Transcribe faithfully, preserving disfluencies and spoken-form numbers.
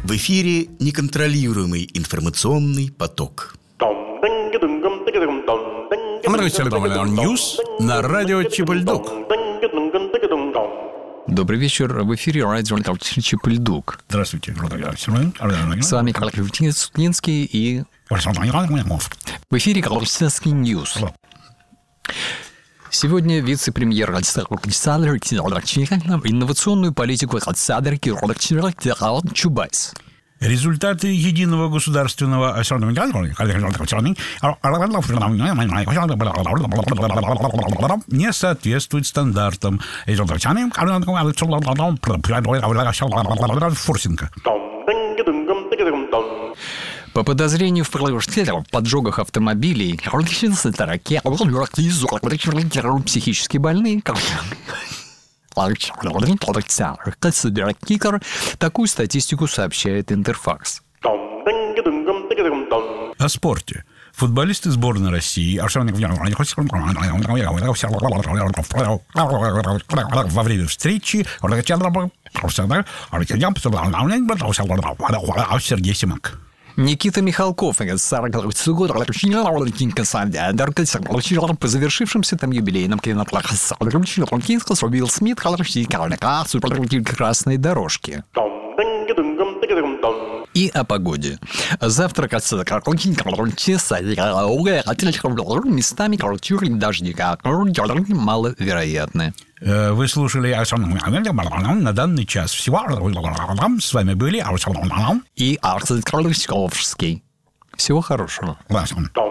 В эфире неконтролируемый информационный поток. Ньюс на радио Чипульдук. Добрый вечер. В эфире радио Чипульдук. Здравствуйте. С вами Карл Крутинский и... В эфире Калужский Ньюс. Сегодня вице-премьер инновационную политику Чубайс. Результаты единого государственного не соответствуют стандартам. Форсинга. По подозрению в поджогах автомобилей, психически больные, такую статистику сообщает Интерфакс. О спорте. Футболисты сборной России во время встречи Сергей Симак. Никита Михалков, по завершившимся там юбилейном Уилл Смит красной дорожки. И о погоде. Завтра местами дожди маловероятны. Вы слушали на данный час всего. С вами были и Арсен Кролевский. Всего хорошего.